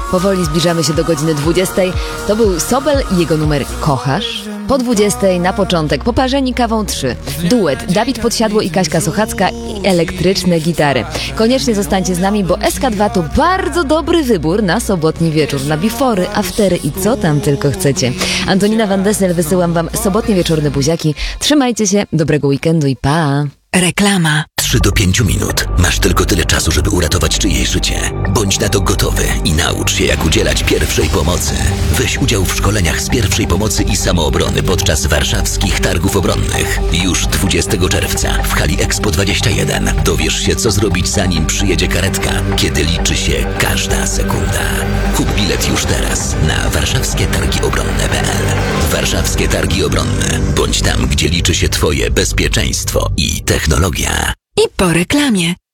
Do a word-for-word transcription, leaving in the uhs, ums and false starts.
Powoli zbliżamy się do godziny dwudziestej. To był Sobel i jego numer Kochasz. Po dwudziestej na początek Poparzeni kawą trzy. Duet Dawid Podsiadło i Kaśka Sochacka i elektryczne gitary. Koniecznie zostańcie z nami, bo S K dwa to bardzo dobry wybór na sobotni wieczór, na bifory, aftery i co tam tylko chcecie. Antonina Van Dessel, wysyłam wam sobotnie wieczorne buziaki. Trzymajcie się, dobrego weekendu i pa! Reklama. trzy do pięciu minut. Masz tylko tyle czasu, żeby uratować czyjeś życie. Bądź na to gotowy i naucz się, jak udzielać pierwszej pomocy. Weź udział w szkoleniach z pierwszej pomocy i samoobrony podczas warszawskich targów obronnych. Już dwudziestego czerwca w hali Expo dwadzieścia jeden dowiesz się, co zrobić, zanim przyjedzie karetka, kiedy liczy się każda sekunda. Kup bilet już teraz na warszawskie targi obronne kropka p l. Warszawskie Targi Obronne. Bądź tam, gdzie liczy się twoje bezpieczeństwo i technologia. I po reklamie.